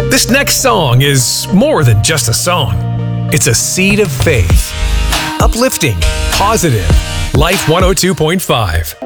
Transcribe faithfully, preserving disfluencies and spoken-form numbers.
This next song is more than just a song. It's a seed of faith. Uplifting, positive. Life one oh two point five.